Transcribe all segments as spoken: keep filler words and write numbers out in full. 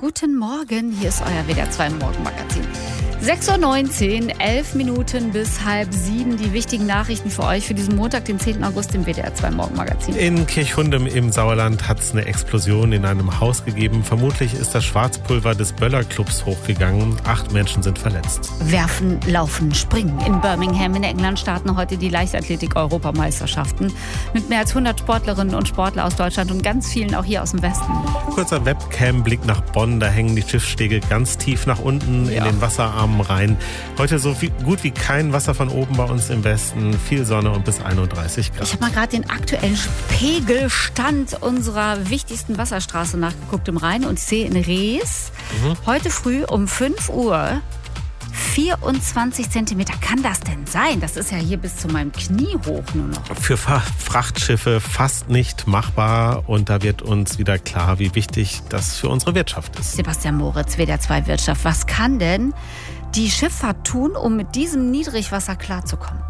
Guten Morgen, hier ist euer W D R zwei Morgenmagazin. sechs Uhr neunzehn, elf Minuten bis halb sieben. Die wichtigen Nachrichten für euch für diesen Montag, den zehnten August im W D R zwei Morgenmagazin. In Kirchhundem im Sauerland hat es eine Explosion in einem Haus gegeben. Vermutlich ist das Schwarzpulver des Böller-Clubs hochgegangen. Acht Menschen sind verletzt. Werfen, Laufen, Springen. In Birmingham in England starten heute die Leichtathletik-Europameisterschaften mit mehr als hundert Sportlerinnen und Sportler aus Deutschland und ganz vielen auch hier aus dem Westen. Kurzer Webcam-Blick nach Bonn. Da hängen die Schiffsstege ganz tief nach unten ja. in den Wasserarmen rein. Heute so viel, gut wie kein Wasser von oben bei uns im Westen. Viel Sonne und bis einunddreißig Grad. Ich habe mal gerade den aktuellen Pegelstand unserer wichtigsten Wasserstraße nachgeguckt im Rhein und See in Rees. Mhm. Heute früh um fünf Uhr vierundzwanzig Zentimeter. Kann das denn sein? Das ist ja hier bis zu meinem Knie hoch nur noch. Für Frachtschiffe fast nicht machbar. Und da wird uns wieder klar, wie wichtig das für unsere Wirtschaft ist. Sebastian Moritz, W D R zwei Wirtschaft. Was kann denn die Schifffahrt tun, um mit diesem Niedrigwasser klarzukommen?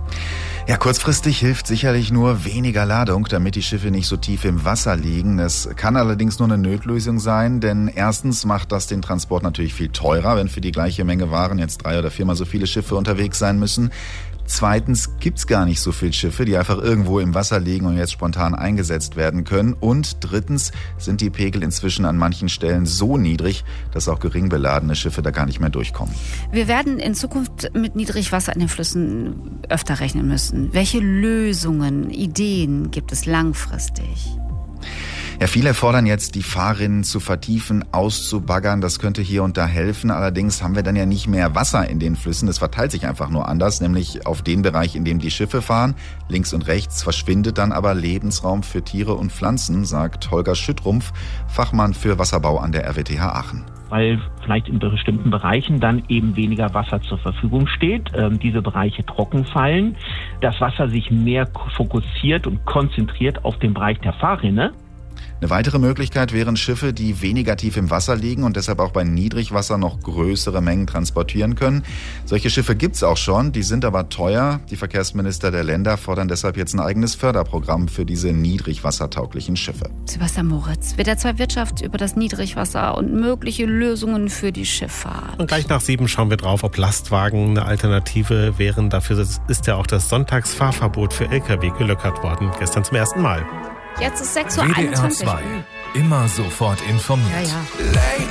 Ja, kurzfristig hilft sicherlich nur weniger Ladung, damit die Schiffe nicht so tief im Wasser liegen. Es kann allerdings nur eine Notlösung sein, denn erstens macht das den Transport natürlich viel teurer, wenn für die gleiche Menge Waren jetzt drei oder viermal so viele Schiffe unterwegs sein müssen. Zweitens gibt's gar nicht so viele Schiffe, die einfach irgendwo im Wasser liegen und jetzt spontan eingesetzt werden können. Und drittens sind die Pegel inzwischen an manchen Stellen so niedrig, dass auch gering beladene Schiffe da gar nicht mehr durchkommen. Wir werden in Zukunft mit Niedrigwasser in den Flüssen öfter rechnen müssen. Welche Lösungen, Ideen gibt es langfristig? Ja, viele fordern jetzt, die Fahrrinnen zu vertiefen, auszubaggern. Das könnte hier und da helfen. Allerdings haben wir dann ja nicht mehr Wasser in den Flüssen. Das verteilt sich einfach nur anders, nämlich auf den Bereich, in dem die Schiffe fahren. Links und rechts verschwindet dann aber Lebensraum für Tiere und Pflanzen, sagt Holger Schüttrumpf, Fachmann für Wasserbau an der R W T H Aachen. Weil vielleicht in bestimmten Bereichen dann eben weniger Wasser zur Verfügung steht, ähm, diese Bereiche trocken fallen, das Wasser sich mehr fokussiert und konzentriert auf den Bereich der Fahrrinne. Eine weitere Möglichkeit wären Schiffe, die weniger tief im Wasser liegen und deshalb auch bei Niedrigwasser noch größere Mengen transportieren können. Solche Schiffe gibt's auch schon, die sind aber teuer. Die Verkehrsminister der Länder fordern deshalb jetzt ein eigenes Förderprogramm für diese niedrigwassertauglichen Schiffe. Sebastian Moritz, W D R zwei Wirtschaft über das Niedrigwasser und mögliche Lösungen für die Schifffahrt. Und gleich nach sieben schauen wir drauf, ob Lastwagen eine Alternative wären. Dafür ist ja auch das Sonntagsfahrverbot für L K W gelockert worden, gestern zum ersten Mal. Jetzt ist sechs Uhr einundzwanzig. W D R zwei. Immer sofort informiert. Ja, ja.